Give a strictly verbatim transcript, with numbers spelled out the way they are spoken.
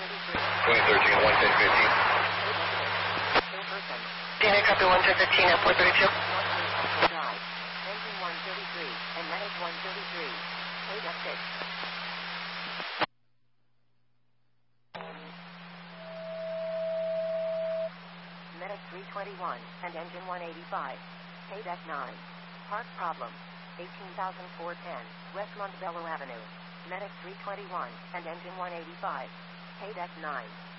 twenty thirteen, one ten fifteen. Dana, copy one ten fifteen at four thirty-two. Engine one thirty-three, and Medic one thirty-three. eight F six. Medic three twenty-one, and Engine one eighty-five. Payback nine. Park problem. eighteen thousand four ten, West Montebello Avenue. Medic three twenty-one, and Engine one eighty-five. Payback nine.